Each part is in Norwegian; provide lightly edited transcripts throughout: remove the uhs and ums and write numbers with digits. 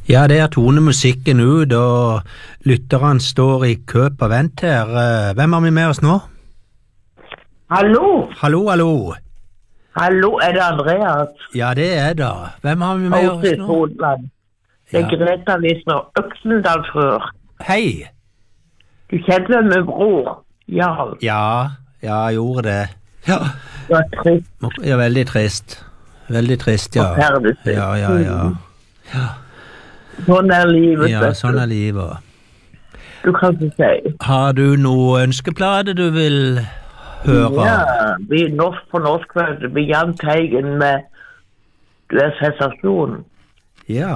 Ja, det toner musikken ut, og lytterne står i kø på vent her. Hvem har vi med oss nå? Hallo? Hallo, hallo. Hallo, er det Andreas? Ja, det er det. Hvem har vi med oss nå? Hovedland. Det er Greta Lisner Øksendalsrør. Hei. Du kjente med bror, Jarl. Ja, jeg gjorde det. Ja. Det var trist. Ja, veldig trist. Veldig trist, ja. Forferdelig trist. Ja. Sånn er livet. Ja, sånn er livet. Du kan ikke si. Har du noe ønskeplate du vil høre? Ja, vi norsk på norsk, vi Jan Teigen med Du er sensasjon. Ja.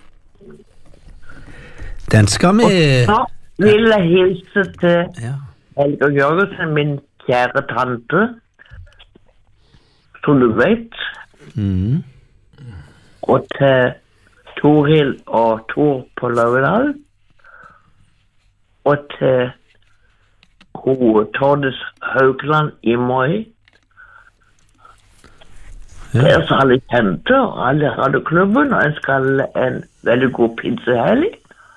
Den skal vi... Og så vil jeg hilse til Ja. Helga Jørgensen, min kjære tante, som du vet, og til Torhild og Tor på Løvedal, og til Tordes Haugland i Moi. Det er så alle kjente, og alle hadde klubben, og jeg skal en veldig god pinsehelg.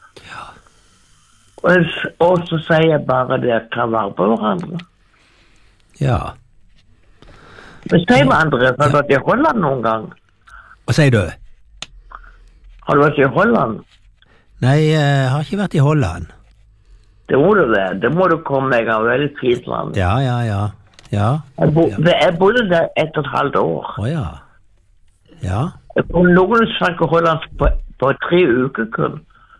Og så sier jeg bare det at ta vare på hverandre. Ja. Men si meg, Andreas, har du vært i Holland noen gang? Hva sier du? Har du vært i Holland? Nei, jeg har ikke vært i Holland. Det må du være. Det må du komme en gang. Veldig fint land. Ja. Jeg bodde der 1,5 år. Åja. Ja. Jeg kom noen snakke hollandsk på 3 uker kun.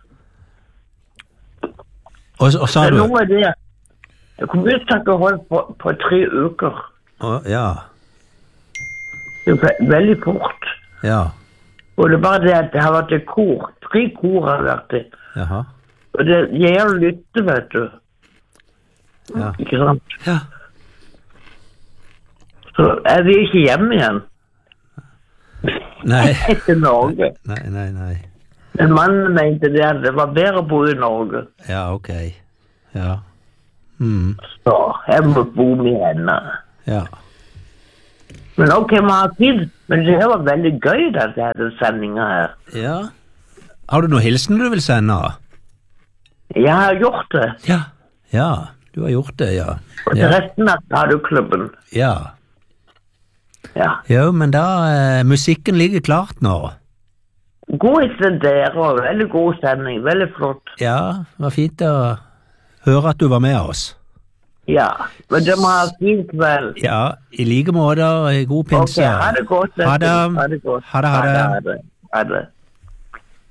Og sa du? Noe er det. Jeg kom ut snakke hollandsk på 3 uker. Ja. Det var veldig fort. Ja. Og det er bare det at det har vært et kor. 3 kor har vært det. Jaha. Og det gir å lytte, vet du. Ja. Ikke sant? Ja. Så er vi ikke hjemme igjen. Nei. Etter Norge. Nei. Men mannen mente det at det var bedre å bo i Norge. Ja, ok. Ja. Så jeg må bo med henne. Ja. Men ok, man har tid. Men det her var veldig gøy, det her sendingen her. Ja. Har du noen hilsen du vil sende? Jeg har gjort det. Ja, du har gjort det, ja. Og til resten av radioklubben. Ja. Jo, men da, musikken ligger klart nå. God etter dere, og veldig god sending, veldig flott. Ja, det var fint å høre at du var med oss. Ja, men det må ha fint kveld. Ja, i like måte, god pinse. Ok, ha det godt. Ha det. Ha det godt. Ha det. Ha det.